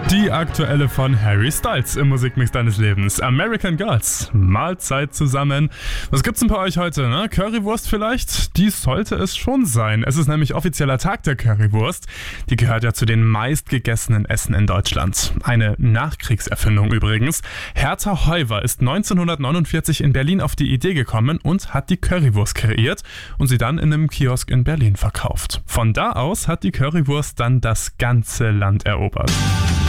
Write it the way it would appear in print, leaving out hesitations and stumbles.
Die aktuelle von Harry Styles im Musikmix deines Lebens. American Girls. Mahlzeit zusammen. Was gibt's denn bei euch heute, ne? Currywurst vielleicht? Die sollte es schon sein. Es ist nämlich offizieller Tag der Currywurst. Die gehört ja zu den meistgegessenen Essen in Deutschland. Eine Nachkriegserfindung übrigens. Hertha Heuwer ist 1949 in Berlin auf die Idee gekommen und hat die Currywurst kreiert und sie dann in einem Kiosk in Berlin verkauft. Von da aus hat die Currywurst dann das ganze Land erobert.